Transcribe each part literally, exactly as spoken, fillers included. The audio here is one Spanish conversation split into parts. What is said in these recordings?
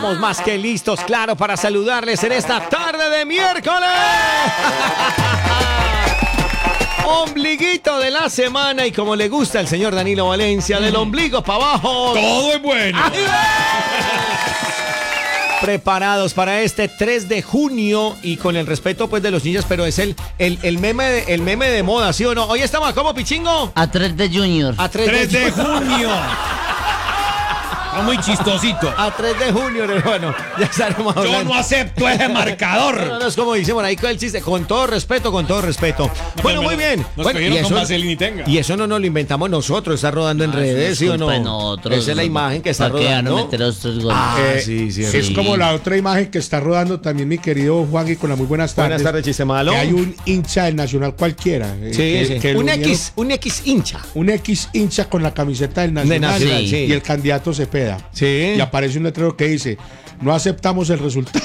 Estamos más que listos, claro, para saludarles en esta tarde de miércoles. Ombliguito de la semana y como le gusta al señor Danilo Valencia, del ombligo para abajo. Todo es bueno. Preparados para este tres de junio y con el respeto pues de los niños, pero es el, el, el, meme, de, el meme de moda, ¿sí o no? Hoy estamos, ¿cómo, Pichingo? A tres de Junior. A tres, tres de junio. Está muy chistosito. A tres de junio, hermano. Ya estaremos hablando. Yo no acepto ese marcador. No, no, es como dice por ahí con el chiste. Con todo respeto, con todo respeto. No, bueno, muy no, bien. Nos bueno, cogieron y, con eso, Vaselina y Tenga. y eso no nos lo inventamos nosotros. Está rodando en Ah, redes, ¿sí o no? Nosotros, Esa es la imagen que está rodando. Meter los tres goles. Ah, Eh, sí, sí, es sí. como la otra imagen que está rodando también mi querido Juan y con las muy buenas tardes. Buenas tardes, chiste malo. Que hay un hincha del Nacional cualquiera. eh, Sí, que- sí. que lo un unieron- X, un X hincha. Un X hincha con la camiseta del Nacional, Nacional, sí. y el candidato Cepeda. Sí. Y aparece un letrero que dice: no aceptamos el resultado.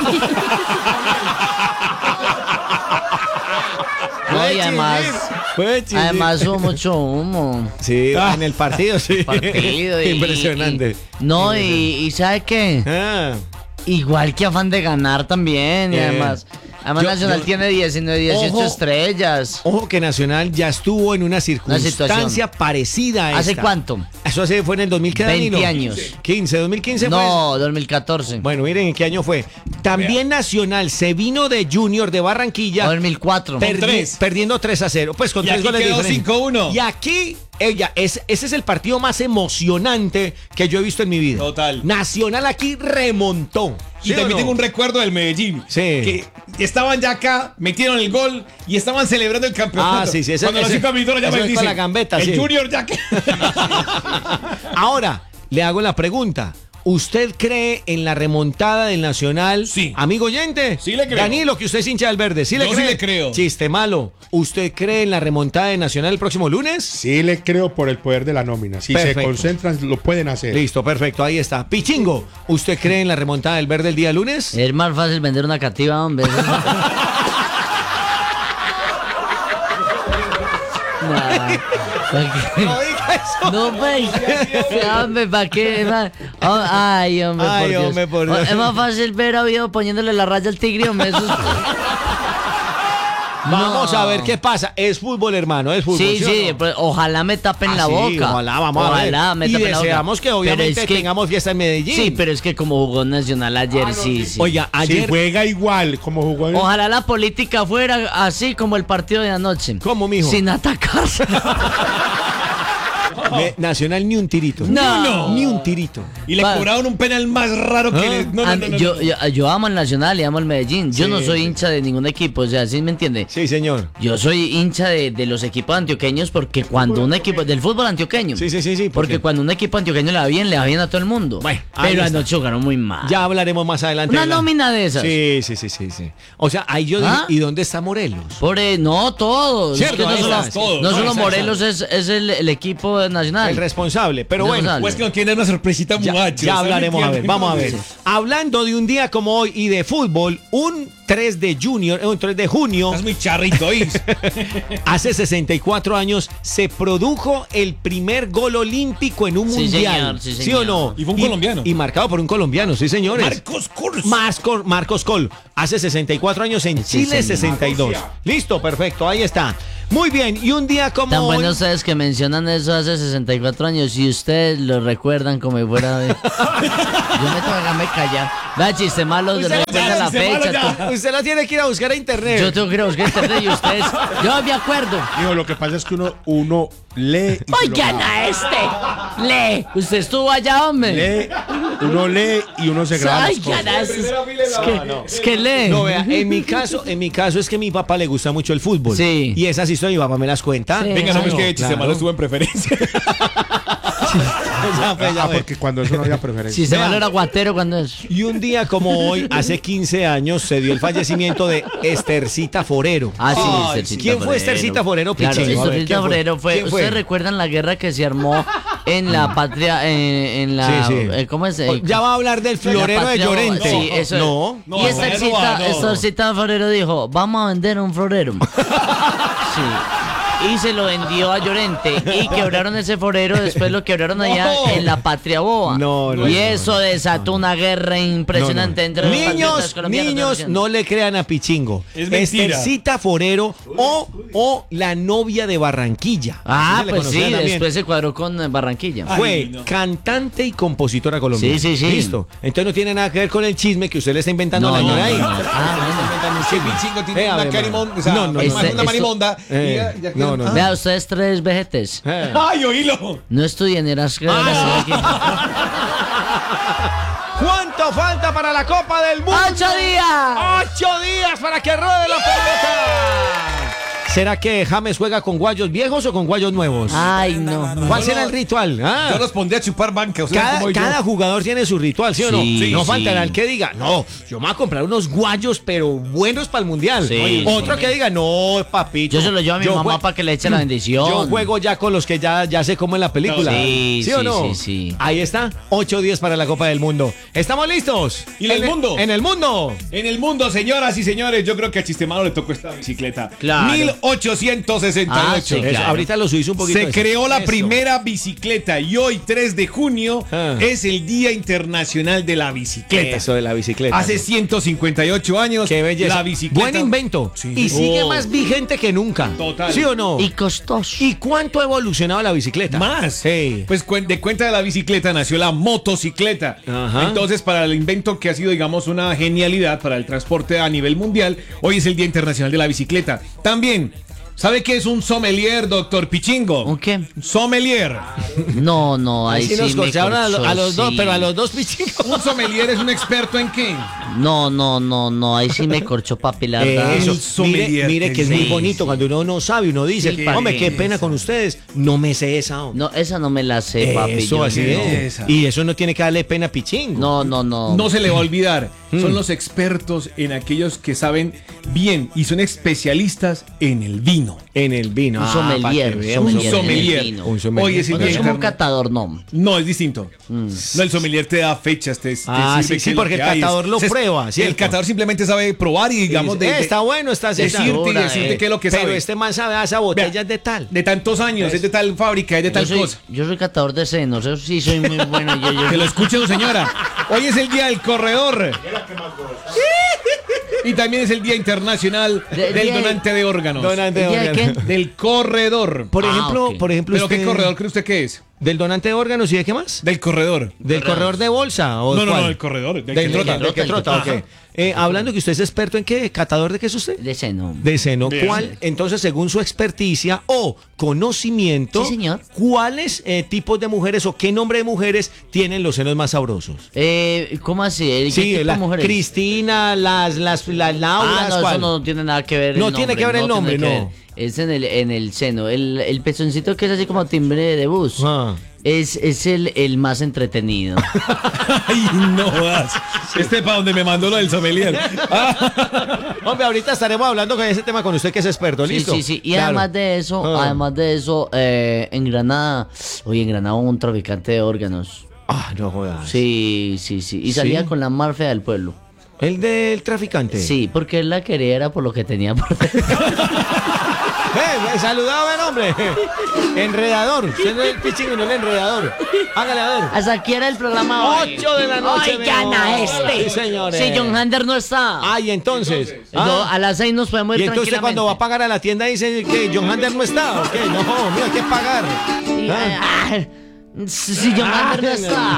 No, y además, Fue chiste. además hubo mucho humo. Sí, en el partido, sí. Partido y- Impresionante. y- no, y, y ¿sabe qué? Ah. Igual que afán de ganar también. Y Eh, además, además yo- Nacional yo- tiene diecinueve, dieciocho Ojo. estrellas. Ojo que Nacional ya estuvo en una circunstancia situación. parecida a ¿Hace esta. cuánto? Eso hace, fue en el dos mil, ¿qué, veinte Danilo? años. quince, dos mil quince fue. No, dos mil catorce. Bueno, miren en qué año fue. También Nacional se vino de Junior de Barranquilla. dos mil cuatro. perdi- tres. Perdiendo tres a cero. Pues con Y tres aquí goles de quedó diferencia. cinco uno. Y aquí, ella, es, ese es el partido más emocionante que yo he visto en mi vida. Total. Nacional aquí remontó. Y ¿Sí o también no? tengo un recuerdo del Medellín. Sí. Que estaban ya acá, metieron el gol y estaban celebrando el campeonato. Ah, sí, sí, ese- Cuando los ese- cinco minutos ya eso me es con dicen, la gambeta, el sí. Junior ya que... Ahora, le hago la pregunta. ¿Usted cree en la remontada del Nacional? Sí. Amigo oyente. Sí le creo. Danilo, que usted es hincha del verde. ¿Sí le Yo sí cree? le creo. Chiste malo. ¿Usted cree en la remontada de Nacional el próximo lunes? Sí le creo por el poder de la nómina. Si Perfecto. se concentran, lo pueden hacer. Listo, perfecto. Ahí está. Pichingo, ¿usted cree en la remontada del verde el día lunes? Es más fácil vender una cativa, hombre. Nah, ¿pa' qué? No diga eso. No, pues, hombre, ¿para qué? ma- Oh, ay, hombre, Ay, por Dios. hombre, por Dios. Oh, es más fácil ver a Oviedo poniéndole la raya al tigre, hombre. Eso es- Vamos No. a ver qué pasa. Es fútbol, hermano, es fútbol. Sí, o sí, no? pues, ojalá me tapen Ah, la sí, boca. Ojalá, vamos a ver. Ojalá me y tapen la boca. deseamos que Pero obviamente es que- tengamos fiesta en Medellín. Sí, pero es que como jugó Nacional ayer, sí, sí. Oiga, Si ayer... juega igual como jugó en- Ojalá la política fuera así como el partido de anoche. ¿Cómo, mijo? Sin atacarse. Me- Nacional ni un tirito. No. Ni un tirito. Y le Pa- cobraron un penal más raro que... Ah. le- No, no, A no, mí- no, yo, no. yo, yo amo al Nacional y amo al Medellín. Yo Sí, no soy sí. hincha de ningún equipo, o sea, ¿sí me entiende? Sí, señor. Yo soy hincha de, de los equipos antioqueños porque cuando un equipo del fútbol antioqueño, Sí, sí, sí, sí. porque porque cuando un equipo antioqueño le va bien, le va bien a todo el mundo. Bueno, ahí pero está. anoche jugaron muy mal. Ya hablaremos más adelante. Una de la- nómina de esas. Sí, sí, sí, sí, sí. O sea, ahí yo dije, ¿Ah? ¿y dónde está Morelos? Por, eh, no todos. Cierto, Es que no ahí solo, está, todos, no ¿no? solo Ahí está, Morelos es, es el, el equipo nacional. El responsable. Pero bueno, Responsable. Pues que nos tiene una sorpresita ya, muchacho. ya hablaremos. A ver, vamos a ver. Sí. Hablando de un día como hoy y de fútbol, un tres de junior, eh, un tres de junio, Estás muy charrito, ¿oís? hace sesenta y cuatro años, se produjo el primer gol olímpico en un Sí, mundial. señor, sí, o señor. no? Y fue un colombiano. Y marcado por un colombiano, sí, señores. Marcos Kors. Marcos, Marcos Col, hace sesenta y cuatro años en Sí, Chile, señor. sesenta y dos. Listo, perfecto, ahí está. Muy bien, y un día como Tan hoy... buenos ustedes que mencionan eso hace sesenta y cuatro años y ustedes lo recuerdan como si fuera de... Yo me tengo que dejarme callar. Da chiste malo, Usted recuerda lo la chiste malo fecha. ya. tú- Usted lo tiene que ir a buscar a internet. Yo tengo que ir a buscar internet y ustedes... Yo me acuerdo. Digo, lo que pasa es que uno, uno lee. y se lo Oigan graba. a este. Lee. Usted estuvo allá, hombre. Lee, uno lee y uno se graba. las Oigan cosas. a este. Es que, es que lee. No, vea, en mi caso, en mi caso es que a mi papá le gusta mucho el fútbol. Sí. Y esas historias mi papá me las cuenta. Sí. Venga, no, es Claro, que chiste claro. malo estuvo en preferencia. Ya, pues, ya, Ah, pues. porque cuando eso no había preferencia. Si se Vea. malo era guatero cuando es. Y un día como hoy, hace quince años, se dio el fallecimiento de Estercita Forero. Ah, sí, Ay, Estercita ¿quién fue Forero. Estercita Forero, Claro, Pichingo? A ver, Estercita ¿quién fue? Forero fue. ¿Quién fue? ¿Ustedes recuerdan la guerra que se armó en la patria, en, en la. Sí, sí. eh, ¿Cómo es? Eh, Ya va a hablar del la florero de patria- Llorente. Sí, eso es. No. No, y no, Estercita, no, no. Estercita Forero dijo: vamos a vender un florero. Sí. y se lo vendió a Llorente y quebraron ese forero, después lo quebraron allá No. en la Patria Boba. No, no, y no, eso desató una guerra impresionante entre los patriotas Niños, colombianos de la niños, región. no le crean a Pichingo. Es mentira. Estercita Forero o, o la novia de Barranquilla. Ah, Así se le pues sí, conocía también. después se cuadró con eh, Barranquilla. Ay, Fue no. cantante y compositora colombiana. Sí, sí, sí. Listo. Entonces no tiene nada que ver con el chisme que usted le está inventando No, a la no, señora ahí. no, no. Ah, Que Pichingo tiene Eh, una ave carimonda, o sea, No, no, más no. una Este- marimonda. Eh, y ya- ya no, quedó- no, Ah. Vea, ustedes tres vejetes. Eh. ¡Ay, oílo! No estudien, eras que ¿Cuánto falta para la Copa del Mundo? ¡Ocho días! ¡Ocho días para que ruede la pelota! ¿Será que James juega con guayos viejos o con guayos nuevos? Ay, no. ¿Cuál no, será no. el ritual? Ah. Yo los pondría a chupar banca, o sea, Cada, como yo. cada jugador tiene su ritual, ¿sí o no? Sí, no sí. faltará el que diga, no, yo me voy a comprar unos guayos, pero buenos para el mundial. Sí, Otro sí. que diga, no, papito. Yo se lo llevo a mi yo mamá jue- para que le eche la bendición. Yo juego ya con los que ya, ya sé cómo en la película. Sí, o sí, no? sí, sí. Ahí está, ocho días para la Copa del Mundo. ¿Estamos listos? ¿Y en el mundo? En el mundo. En el mundo, señoras y señores, yo creo que a Chistemano le tocó esta bicicleta. Claro. mil ochocientos sesenta y ocho. Ah, sí, Eso, claro. ahorita lo subís un poquito. Se eso. creó la Eso. primera bicicleta y hoy, tres de junio, Ah. es el Día Internacional de la Bicicleta. Eso de la bicicleta. Hace ciento cincuenta y ocho años, Qué belleza. la bicicleta... Buen invento. Sí. Y sigue Oh. más vigente que nunca. Total. ¿Sí o no? Y costoso. ¿Y cuánto ha evolucionado la bicicleta? Más. Sí. Pues cuen- de cuenta de la bicicleta nació la motocicleta. Ajá. Entonces, para el invento que ha sido, digamos, una genialidad para el transporte a nivel mundial, hoy es el Día Internacional de la Bicicleta. También, ¿sabe qué es un sommelier, doctor Pichingo? ¿Un qué? Sommelier. No, no, ahí Ahí sí sí nos me corcharon a, lo- corchó, a los dos, sí. pero a los dos Pichingos. Un sommelier es un experto en qué? No, no, no, no, ahí sí me corchó papi, la verdad. Eso. Eso, sommelier, mire, mire que es sí, muy bonito sí. cuando uno no sabe, uno dice, Sí, hombre, papi. qué pena con ustedes, no me sé esa. hombre". No, esa no me la sé, papi. Eso yo así no. es. Y eso no tiene que darle pena a Pichingo. No, no, no. No se le va a olvidar. Son los expertos en aquellos que saben bien y son especialistas en el vino. En el vino. Un Ah, sommelier, pa' que vea, un Un sommelier. sommelier. en el vino. Un sommelier. Hoy es el No día es como un interna- catador, no. No, es distinto. No, el sommelier te da fechas, te, te Ah, sirve sí, sí, qué es lo porque que el hay. catador lo Es- prueba, El ¿cierto? catador simplemente sabe probar y digamos de, Eh, de- está bueno, está así. decirte y Segura, decirte eh. qué es lo que Pero sabe. este man sabe, ah, esa botella Vea, es de tal. de tantos años, es de tal fábrica, es de tal Yo soy, cosa. yo soy catador de senos, eso sí soy muy bueno. Yo, yo, Que lo escuche su señora. Hoy es el día del corredor. Y también es el día internacional De- del día- donante de órganos. Donante de ¿El día de órganos. qué? Del corredor. Por Ah, ejemplo, ok. por ejemplo, ¿Pero qué usted- corredor cree usted que es? Del donante de órganos y de qué más? Del corredor. Del corredor de bolsa o No, no, cuál? no, el corredor. Del Del que trota. del que el que trota, trota. ok. Eh, hablando que usted es experto en qué, catador de qué es usted? de seno. De seno. Bien. ¿Cuál, entonces, según su experticia o conocimiento, Sí, señor. cuáles eh, tipos de mujeres o qué nombre de mujeres tienen los senos más sabrosos? Eh, ¿Cómo así? ¿Qué Sí, tipo de la mujeres? Cristina, las, las, las Lauras, Ah, no, ¿cuál? eso no tiene nada que ver. No el tiene nombre, que ver el tiene nombre, que no. ver. Es en el, en el seno. El, el pezoncito que es así como timbre de bus. Ah. Es, es el, el más entretenido. Ay, no das. Este es para donde me mandó lo del sommelier. Ah, Hombre, ahorita estaremos hablando con ese tema con usted que es experto, Sí, ¿listo? sí, sí. Y Claro. además de eso, Ah. además de eso, eh, en Granada, oye, en Granada hubo un traficante de órganos. Ah, no jodas. Sí, sí, sí. Y salía ¿Sí? con la más fea del pueblo. ¿El del traficante? Sí, porque él la quería era por lo que tenía por dentro. Eh, saludado, ven, hombre. Enredador. Usted no es el Pichingo, no el enredador. Hágale a ver. Hasta aquí era el programa hoy. Ocho de la noche, ¡Ay, mi gana amor! este! Sí, señores. Si John Hander no está. Ay, entonces. No, Ah. a las seis nos podemos ir Y entonces tranquilamente. cuando va a pagar a la tienda dice que John Hander no está. ¿O qué? No, mira, hay que pagar. Y, Ah. ah, si John Hander no está.